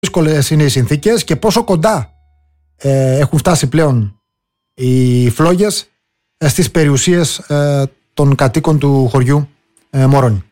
δύσκολες είναι οι συνθήκες και πόσο κοντά έχουν φτάσει πλέον οι φλόγες στις περιουσίες των κατοίκων του χωριού Μορώνη.